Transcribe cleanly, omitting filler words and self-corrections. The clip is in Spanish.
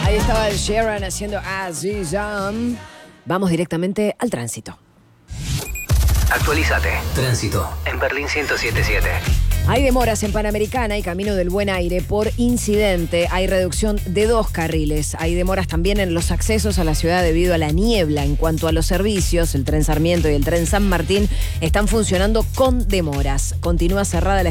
Ahí estaba el Sheeran haciendo Azizam. Vamos directamente al tránsito. Actualízate. Tránsito en Berlín 107.7. Hay demoras en Panamericana y Camino del Buen Aire por incidente. Hay reducción de 2 carriles. Hay demoras también en los accesos a la ciudad debido a la niebla. En cuanto a los servicios, el tren Sarmiento y el tren San Martín están funcionando con demoras. Continúa cerrada la